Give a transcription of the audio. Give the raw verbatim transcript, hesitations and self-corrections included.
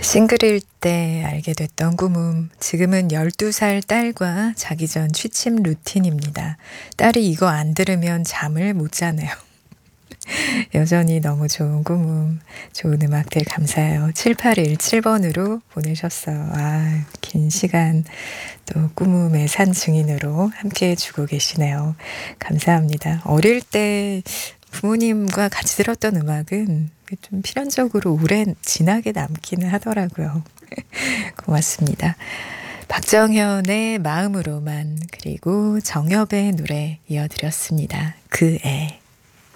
싱글일 때 알게 됐던 꿈은 지금은 열두 살 딸과 자기 전 취침 루틴입니다. 딸이 이거 안 들으면 잠을 못 자네요. 여전히 너무 좋은 꿈음, 좋은 음악들 감사해요. 칠팔일칠 번으로 보내셨어요. 아, 긴 시간 또 꿈음의 산 증인으로 함께 해주고 계시네요. 감사합니다. 어릴 때 부모님과 같이 들었던 음악은 좀 필연적으로 오래 진하게 남기는 하더라고요. 고맙습니다. 박정현의 마음으로만, 그리고 정엽의 노래 이어드렸습니다. 그 애.